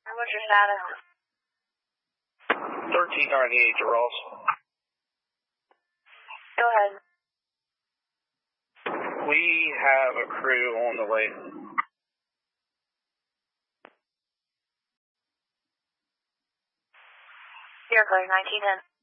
What's your status? 1398 to Ross. Go ahead. We have a crew on the way. You're clear, 1910.